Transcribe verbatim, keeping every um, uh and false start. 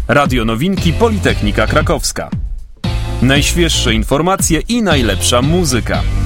Radio Nowinki Politechnika Krakowska. Najświeższe informacje i najlepsza muzyka.